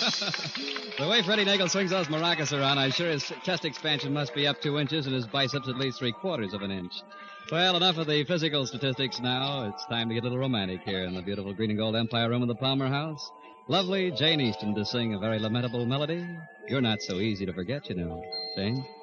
The way Freddie Nagel swings those maracas around, I'm sure his chest expansion must be up 2 inches and his biceps at least 3/4 of an inch. Well, enough of the physical statistics now. It's time to get a little romantic here in the beautiful green and gold Empire Room of the Palmer House. Lovely Jane Easton to sing a very lamentable melody. You're not so easy to forget, you know. Jane?